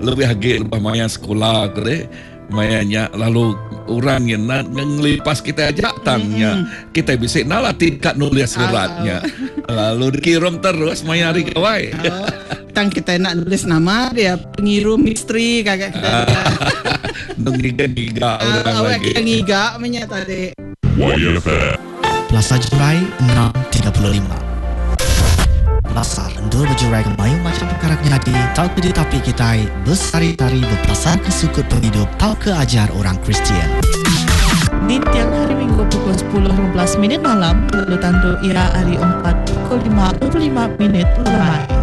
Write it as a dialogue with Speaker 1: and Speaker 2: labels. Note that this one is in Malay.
Speaker 1: lebih agak lepas maya sekolah ke deh. Mayanya lalu orang yang ngelipas kita aja tangnya kita bisa nalatih kat nulis suratnya lalu dikirim terus maya hari kawai
Speaker 2: tang kita nak nulis nama dia pengirim istri kagak kita
Speaker 1: ngiga orang lagi
Speaker 2: kita ngiga menya tadi
Speaker 3: Plaza Jurai 6.35 Pasar Endor berjurai kemayu macam perkaraknya di tau ke di tapi kita bersari-tari berpasar ke sukut penghidup tau ke ajar orang Kristian.
Speaker 4: Di tiang hari Minggu pukul 10.15 malam lalu tandu ira hari 4 pukul 5.25 malam.